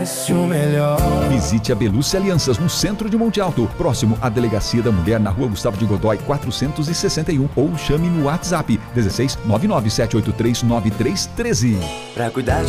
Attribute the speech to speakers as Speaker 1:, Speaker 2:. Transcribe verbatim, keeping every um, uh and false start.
Speaker 1: merece o melhor.
Speaker 2: Visite a Belucci Alianças no centro de Monte Alto, próximo à Delegacia da Mulher, na Rua Gustavo de Godoy quatrocentos e sessenta e um, ou chame no WhatsApp dezesseis nove nove sete oito três nove três um três.
Speaker 1: Pra cuidar